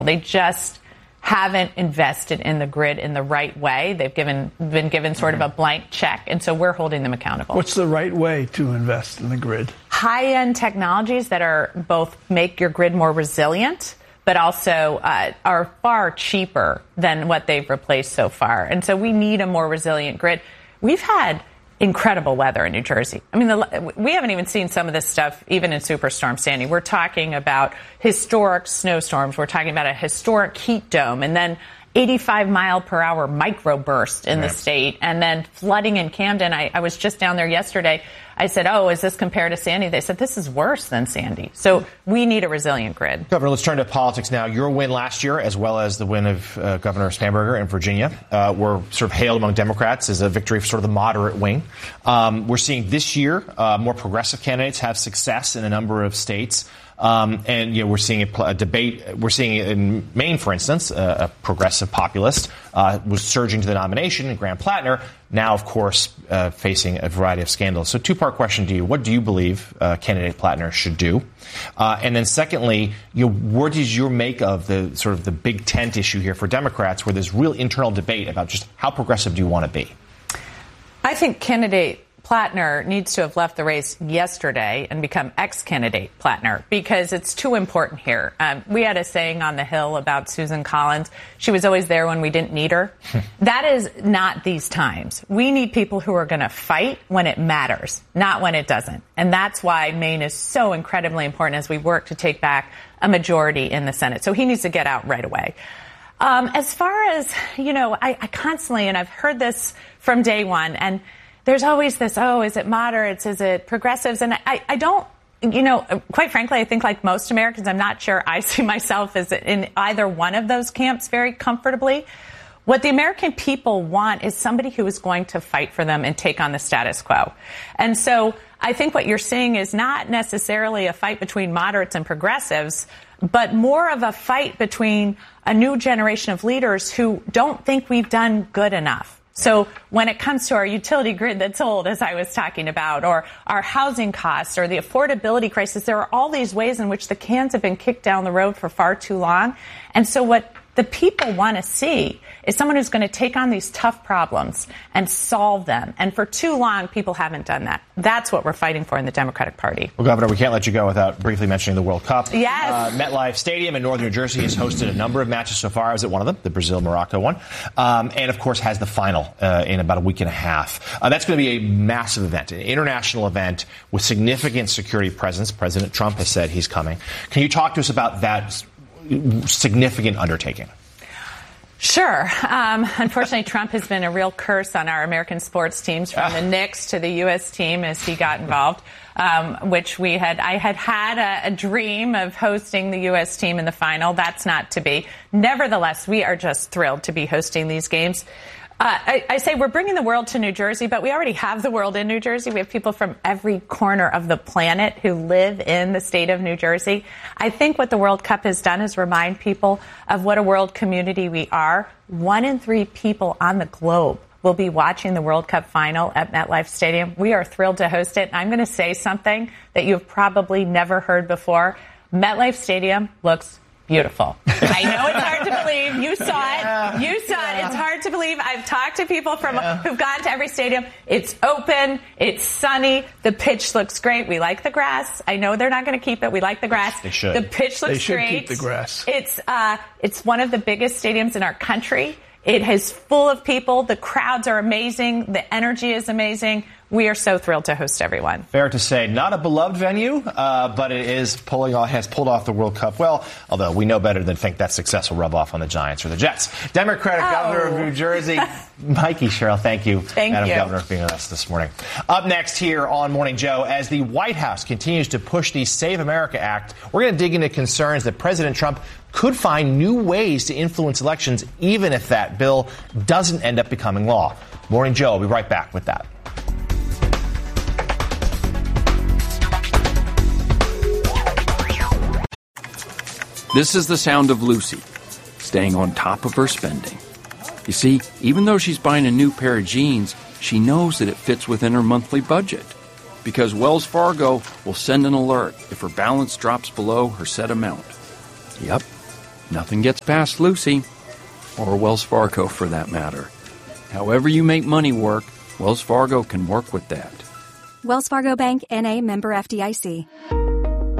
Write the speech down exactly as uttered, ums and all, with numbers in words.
They just haven't invested in the grid in the right way. They've given been given sort of a blank check, and so we're holding them accountable. What's the right way to invest in the grid? High-end technologies that are both make your grid more resilient, but also uh, are far cheaper than what they've replaced so far. And so we need a more resilient grid. We've had incredible weather in New Jersey. I mean, the, we haven't even seen some of this stuff even in Superstorm Sandy. We're talking about historic snowstorms. We're talking about a historic heat dome, and then eighty-five mile per hour microburst in right. the state, and then flooding in Camden. I, I was just down there yesterday. I said, oh, is this compared to Sandy? They said, this is worse than Sandy. So we need a resilient grid. Governor, let's turn to politics now. Your win last year, as well as the win of uh, Governor Spanberger in Virginia, uh, were sort of hailed among Democrats as a victory for sort of the moderate wing. Um, we're seeing this year uh, more progressive candidates have success in a number of states. Um, and, you know, we're seeing a, a debate. We're seeing it in Maine, for instance, uh, a progressive populist uh, was surging to the nomination, Graham Plattner, now, of course, uh, facing a variety of scandals. So two-part question to you. What do you believe uh, candidate Plattner should do? Uh, and then secondly, you know, what is your make of the sort of the big tent issue here for Democrats where there's real internal debate about just how progressive do you want to be? I think candidate Plattner needs to have left the race yesterday and become ex-candidate Plattner because it's too important here. Um, we had a saying on the Hill about Susan Collins. She was always there when we didn't need her. That is not these times. We need people who are going to fight when it matters, not when it doesn't. And that's why Maine is so incredibly important as we work to take back a majority in the Senate. So he needs to get out right away. Um, as far as, you know, I, I constantly, and I've heard this from day one, and there's always this, oh, is it moderates? Is it progressives? And I, I don't, you know, quite frankly, I think like most Americans, I'm not sure I see myself as in either one of those camps very comfortably. What the American people want is somebody who is going to fight for them and take on the status quo. And so I think what you're seeing is not necessarily a fight between moderates and progressives, but more of a fight between a new generation of leaders who don't think we've done good enough. So when it comes to our utility grid that's old, as I was talking about, or our housing costs or the affordability crisis, there are all these ways in which the cans have been kicked down the road for far too long. And so what the people want to see is someone who's going to take on these tough problems and solve them. And for too long, people haven't done that. That's what we're fighting for in the Democratic Party. Well, Governor, we can't let you go without briefly mentioning the World Cup. Yes. Uh, MetLife Stadium in northern New Jersey has hosted a number of matches so far. I was at one of them, the Brazil-Morocco one. Um, and, of course, has the final uh, in about a week and a half. Uh, that's going to be a massive event, an international event with significant security presence. President Trump has said he's coming. Can you talk to us about that significant undertaking? Sure. Um, unfortunately, Trump has been a real curse on our American sports teams, from the Knicks to the U S team as he got involved, um, which we had, I had had a, a dream of hosting the U S team in the final. That's not to be. Nevertheless, we are just thrilled to be hosting these games. Uh, I, I say we're bringing the world to New Jersey, but we already have the world in New Jersey. We have people from every corner of the planet who live in the state of New Jersey. I think what the World Cup has done is remind people of what a world community we are. One in three people on the globe will be watching the World Cup final at MetLife Stadium. We are thrilled to host it. I'm going to say something that you've probably never heard before. MetLife Stadium looks beautiful. I know it's hard to believe. You saw yeah. it. You saw yeah. it. It's hard to believe. I've talked to people from yeah. who've gone to every stadium. It's open. It's sunny. The pitch looks great. We like the grass. I know they're not going to keep it. We like the grass. They should. The pitch looks they should great. Keep the grass. It's uh, it's one of the biggest stadiums in our country. It is full of people. The crowds are amazing. The energy is amazing. We are so thrilled to host everyone. Fair to say, not a beloved venue, uh, but it is pulling off, has pulled off the World Cup well, although we know better than think that success will rub off on the Giants or the Jets. Democratic oh. Governor of New Jersey, Mikey Sherrill, thank you, thank Madam you. Governor, for being with us this morning. Up next here on Morning Joe, as the White House continues to push the Save America Act, we're going to dig into concerns that President Trump could find new ways to influence elections, even if that bill doesn't end up becoming law. Morning Joe, I'll be right back with that. This is the sound of Lucy, staying on top of her spending. You see, even though she's buying a new pair of jeans, she knows that it fits within her monthly budget. Because Wells Fargo will send an alert if her balance drops below her set amount. Yep, Nothing gets past Lucy, or Wells Fargo for that matter. However you make money work, Wells Fargo can work with that. Wells Fargo Bank, N A, member F D I C.